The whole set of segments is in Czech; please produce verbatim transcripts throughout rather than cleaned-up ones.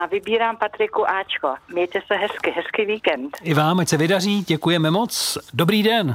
A vybírám Patriku Ačko. Mějte se hezky, hezký víkend. I vám, ať se vydaří, děkujeme moc. Dobrý den.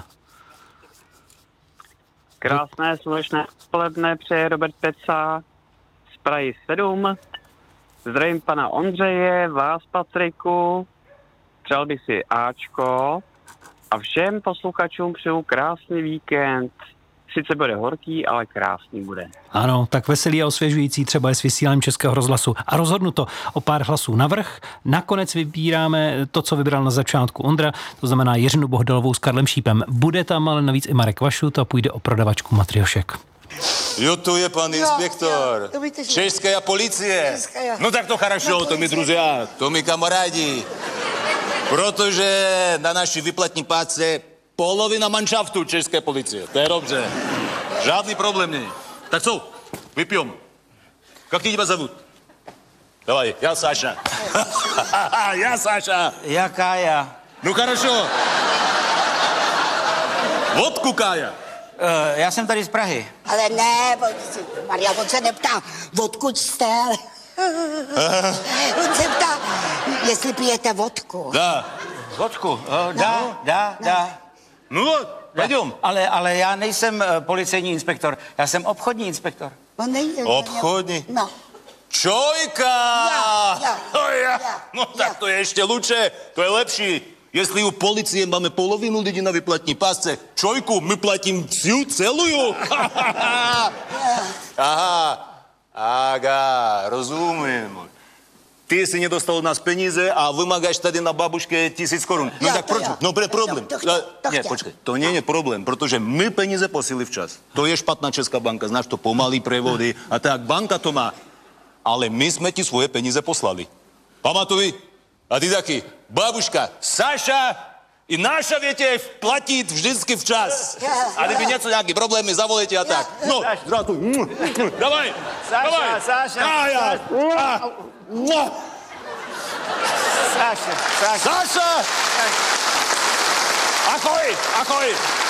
Krásné slunečné odpoledne přeje Robert Peca z Prahy sedm. Zdravím pana Ondřeje, vás Patriku, přál bych si Ačko a všem posluchačům přeju krásný víkend. Sice bude horký, ale krásný bude. Ano, tak veselý a osvěžující třeba je s vysíláním Českého rozhlasu. A rozhodnuto o pár hlasů navrch. Nakonec vybíráme to, co vybral na začátku Ondra, to znamená Jiřinu Bohdalovou s Karlem Šípem. Bude tam ale navíc i Marek Vašut a půjde o prodavačku matriošek. Jo, tu je pan inspektor. Jo, jo, Česká policie. Česká. No tak to хорошо, to mi друзья, to mi kamarádi. Protože na naší vyplatní páce polovina manšaftu České policie. To je dobře. Žádný problém není. Tak co? Vypijeme. Jak tě тебя зовут? Давай, já Saša. Já Saša. Jaká já? No хорошо. Vodku, Kája. Uh, já jsem tady z Prahy. Ale ne, Maria, on se neptá, odkud jste, ale... On se ptá, jestli pijete vodku. Dá. Vodku? Uh, dá, No, dá, no. dá. No, půjdem. Ale, ale já nejsem uh, policejní inspektor, já jsem obchodní inspektor. On nej, Obchodní? No. Čojka! Ja, ja, To je- ja, No ja. tak to je ještě lepší, to je lepší. Jestli u policie máme polovinu lidí na vyplatní pásce, čojku, my platím всю celou. Aha, aga, rozumím. Ty si nedostal od nás peníze a vymágáš tady na babuške tisíc korun. No Já, tak to proč? já. No pre problém. To- to chtěl, to Ne, chtěl. počkej, to není problém, protože my peníze posílili včas. To je špatná Česká banka, znáš to, pomalý prevody a tak, banka to má. Ale my jsme ti svoje peníze poslali. Pamatuj, a ty taky, babuška, Saša i naša větě platit vždycky včas. A kdyby něco, nějaký problémy, zavolejte a tak. No, zdravtuj. Davaj, Saša, davaj. Saša, Kája. Saša. A, mua. Sáše, Sáše. Saša! Ahoj, ahoj.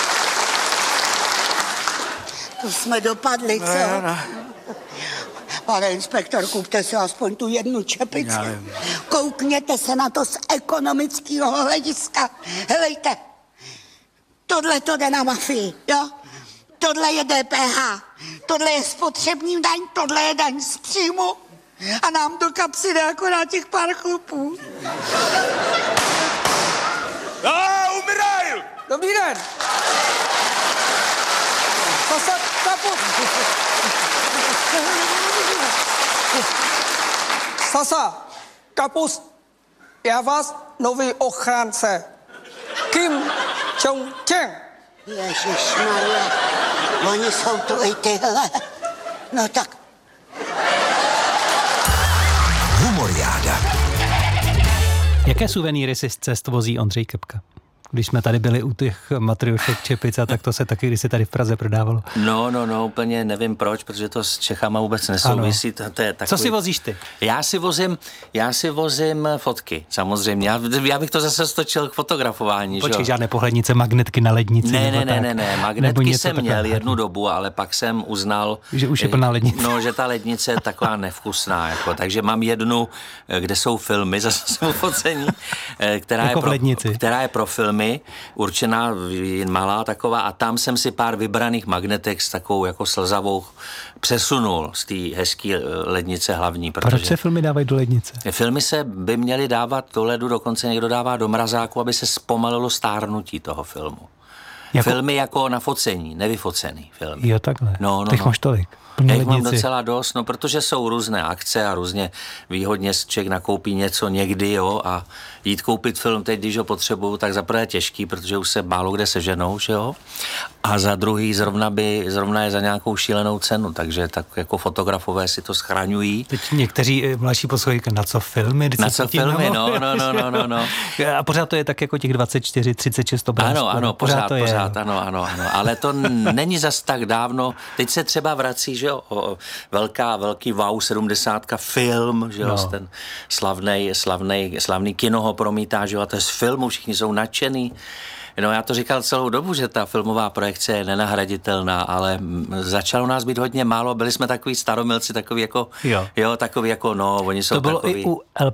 To jsme dopadli, co? No, no. Pane inspektor, kupte si aspoň tu jednu čepici. Já vím. Koukněte se na to z ekonomického hlediska. Helejte, tohle to jde na mafii, jo? Tohle je D P H, tohle je spotřební daň, tohle je daň z příjmu a nám do kapsy jde akorát těch pár chlupů. A, umíraj! Dobrý den. Zase kaput. Sasa, kapust. Já vás nový ochránce. Kim Jong-cheng. Ježišmarja, oni jsou tu i tyhle. No tak. Humoriáda. Jaké suvenýry si z cest vozí Ondřej Köpka? Když jsme tady byli u těch matriošek, čepic a tak to se taky kdysi tady v Praze prodávalo. No, no, no, úplně nevím proč, protože to s Čechama vůbec nesouvisí. To, to je takový... Co si vozíš ty? Já si vozím, já si vozím fotky, samozřejmě. Já, já bych to zase stočil k fotografování. Počkej, že? žádné pohlednice, magnetky na lednici. Ne, nebo ne, ne, tak. ne, ne, Nebo magnetky něco jsem měl takového. jednu dobu, ale pak jsem uznal, Že už je plná lednice. No, že ta lednice je taková nevkusná, jako, takže mám jednu, kde jsou filmy, zase jsou focení, která, Jako je v pro, lednici. která je pro filmy, určená, jen malá taková, a tam jsem si pár vybraných magnetek s takovou jako slzavou přesunul z té hezké lednice hlavní. Protože Proč se filmy dávají do lednice? filmy se by měly dávat do ledu, dokonce někdo dává do mrazáku, aby se zpomalilo stárnutí toho filmu. Jako- Filmy jako na focení, nevyfocený filmy. Jo, takhle. No, no, Těch no. máš tolik. Plný Já jich mám lednici. docela dost, no protože jsou různé akce a různě výhodně člověk nakoupí něco někdy, jo, a jít koupit film teď, když ho potřebuju, tak za prvé je těžký, protože už se málo kde seženou, že jo, a za druhý zrovna by, zrovna je za nějakou šílenou cenu, takže tak jako fotografové si to schraňují. Teď někteří eh, mladší poslouchají, na co filmy? Vždyť Na se co fotíme, filmy, no, no, no, no, no, no. A pořád to je tak jako těch dvacet čtyři, třicet šest obrázků. Ano, ano, pořád, to je. pořád, ano, ano, ano. Ale to n- není zas tak dávno. Teď se třeba vrací, že jo, o, velká, velký wow, sedmdesátka film, že jo, No. ten slavnej, slavnej, slavný kino ho promítá, že jo, a to je z filmu, všichni jsou nadšený. No já to říkal celou dobu, že ta filmová projekce je nenahraditelná, ale začalo nás být hodně málo, byli jsme takový staromilci, takový jako, jo, jo takový jako, no, oni jsou to bylo takový. i u